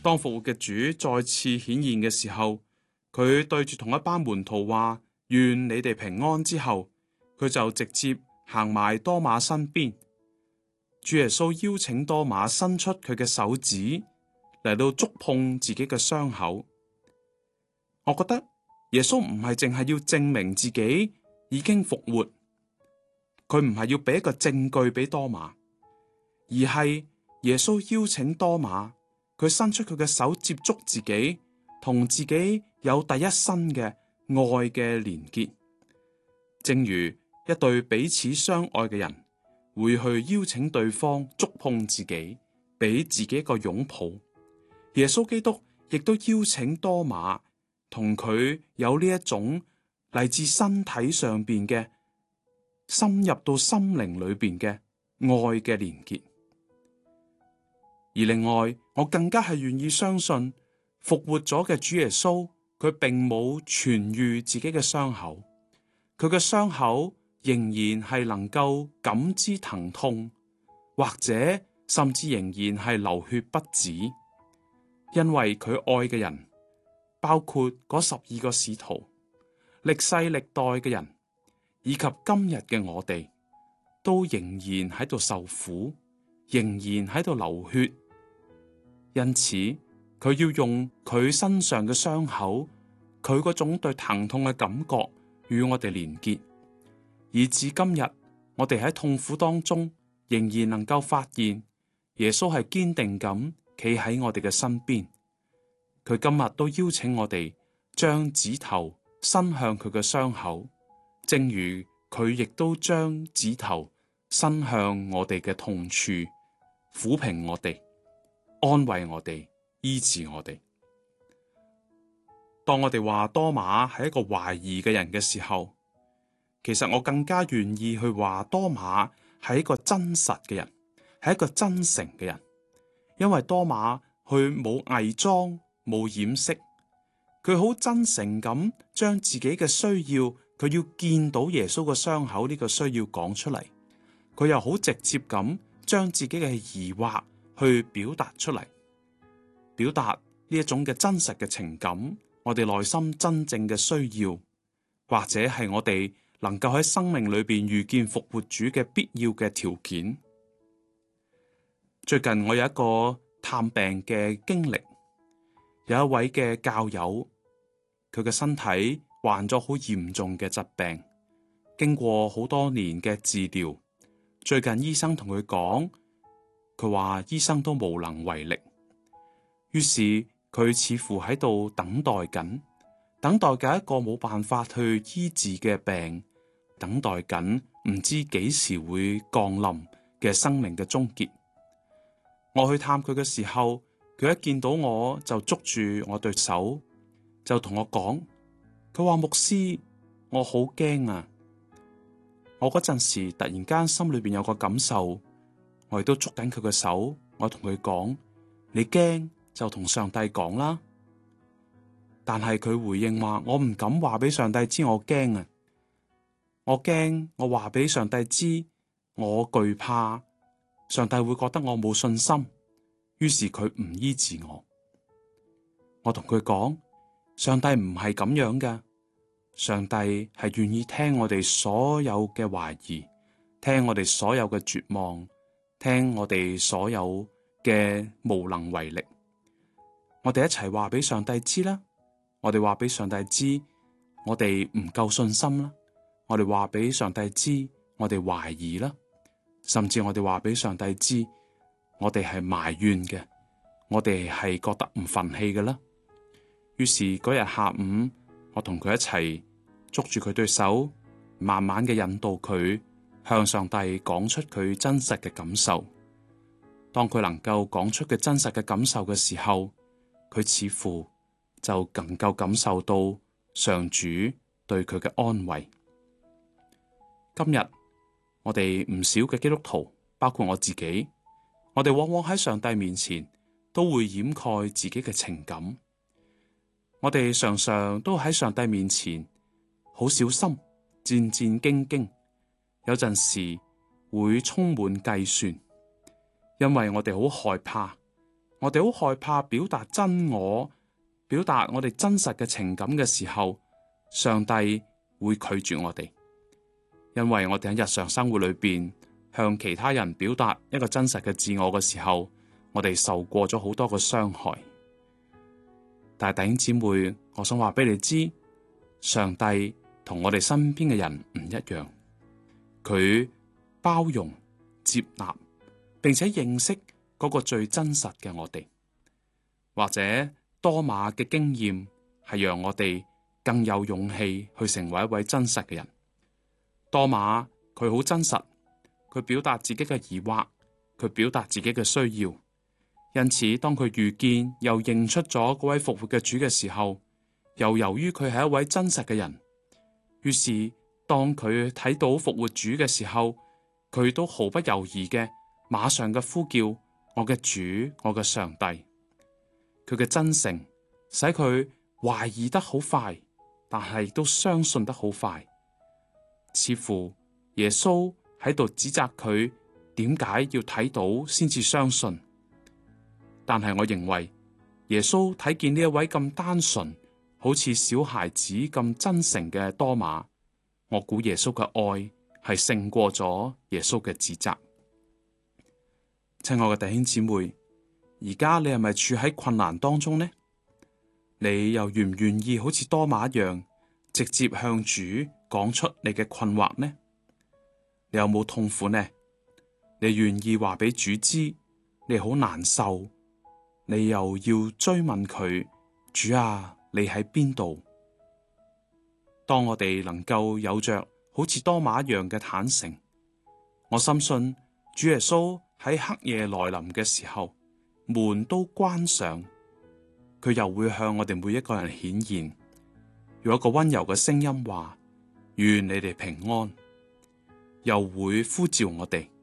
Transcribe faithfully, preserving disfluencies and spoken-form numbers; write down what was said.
當復活嘅主再次顯現嘅時候，佢對住同一班門徒話：願你哋平安。之後，佢就直接行埋多馬身邊。主耶穌邀請多馬伸出佢嘅手指嚟到觸碰自己嘅傷口。我覺得耶穌唔係淨係要證明自己已經復活，佢唔係要俾一個證據俾多馬，而係耶穌邀請多馬，佢伸出佢嘅手接觸自己，同自己有第一身嘅愛嘅連結。正如一對彼此相愛嘅人會去邀請對方觸碰自己，俾自己一個擁抱，耶穌基督亦都邀請多馬同佢有呢一種嚟自身體上邊嘅深入到心靈裏邊嘅愛嘅連結。而另外，我更加係願意相信復活咗嘅主耶穌，佢並冇痊愈自己嘅傷口，佢嘅傷口仍然係能夠感知疼痛，或者甚至仍然係流血不止，因為佢愛嘅人，包括嗰十二個使徒、歷世歷代嘅人，以及今日嘅我哋，都仍然喺度受苦，仍然喺度流血。因此，佢要用佢身上嘅傷口，佢嗰種對疼痛嘅感覺與我哋連結，以至今日我哋喺痛苦當中，仍然能夠發現耶穌係堅定咁企喺我哋嘅身邊。佢今日都邀請我哋將指頭伸向佢嘅傷口，正如佢亦都將指頭伸向我哋嘅痛處，撫平我哋，安慰我哋，醫治我哋。當我哋話多馬係一個懷疑嘅人嘅時候，其實我更加願意去話多馬係一個真實嘅人，係一個真誠嘅人，因為多馬佢冇偽裝，冇掩飾，佢好真誠咁將自己嘅需要，佢要見到耶穌嘅傷口呢個需要講出嚟，佢又好直接咁將自己嘅疑惑去表達出嚟，表達呢一種嘅真實嘅情感，我哋內心真正嘅需要，或者係我哋能夠喺生命裏邊遇見復活主嘅必要嘅條件。最近我有一個探病嘅經歷，有一位嘅教友，佢嘅身體患咗好嚴重嘅疾病，經過好多年嘅治療，最近醫生同佢講，佢話醫生都無能為力，於是佢似乎喺度等待緊，等待緊一個冇辦法去醫治嘅病，等待緊唔知幾時會降臨嘅生命嘅終結。我去探佢嘅時候，佢一見到我就捉住我對手，就同我講，佢話牧師，我好驚啊！我嗰陣時突然間心裏邊有個感受，我亦都捉緊佢嘅手，我同佢講，你驚就同上帝講啦。但係佢回應話，我唔敢話俾上帝知我驚啊，我驚我話俾上帝知，我懼怕上帝會覺得我冇信心，於是佢唔醫治我。我同佢講，上帝唔係咁樣㗎，上帝係願意聽我哋所有嘅懷疑，聽我哋所有嘅絕望，聽我哋所有嘅無能為力。我哋一齊話俾上帝知啦，我哋話俾上帝知，我哋唔夠信心啦，我哋話俾上帝知，我哋懷疑啦，甚至我哋話俾上帝知，我哋係埋怨嘅，我哋係覺得唔忿氣嘅啦。於是嗰日下午，我同佢一齊捉住佢對手，慢慢嘅引導佢向上帝講出佢真實嘅感受。當佢能夠講出佢真實嘅感受嘅時候，佢似乎就能夠感受到上主對佢嘅安慰。今日我哋唔少嘅基督徒，包括我自己，我哋往往喺上帝面前都會掩蓋自己嘅情感。我哋常常都喺上帝面前好小心、戰戰兢兢，有陣時會充滿計算，因為我哋好害怕我哋好害怕表達真我，表達我哋真實嘅情感嘅時候，上帝會拒絕我哋，因為我哋喺日常生活裏邊向其他人表達一個真實嘅自我嘅時候，我哋受過咗好多個傷害。但係弟兄姊妹，我想話俾你知，上帝同我哋身邊嘅人唔一樣，佢包容、接納，並且認識嗰個最真實嘅我哋。或者多馬嘅經驗係讓我哋更有勇氣去成為一位真實嘅人。多馬佢好真實，佢表達自己嘅疑惑，佢表達自己嘅需要。因此，當佢遇見又認出咗嗰位復活嘅主嘅時候，又由於佢係一位真實嘅人，於是當佢睇到復活主嘅時候，佢都毫不猶豫嘅馬上嘅呼叫我嘅主，我嘅上帝。佢嘅真誠使佢懷疑得好快，但係亦都相信得好快。似乎耶穌喺度指責佢點解要睇到先至相信。但係我認為耶穌睇見呢一位咁單純，好似小孩子咁真誠嘅多馬，我估耶穌嘅愛係勝過咗耶穌嘅指責。親愛嘅弟兄姊妹，而家你係咪處喺困難當中呢？你又願唔願意好似多馬一樣，直接向主講出你嘅困惑呢？你有冇痛苦呢？你願意話俾主知你好難受？你又要追問佢，主啊，你喺邊度？當我哋能夠有着好似多馬一樣嘅坦誠，我深信主耶穌喺黑夜來臨嘅時候，門都關上，佢又會向我哋每一個人顯現，有一個溫柔嘅聲音話：願你哋平安，又會呼召我哋。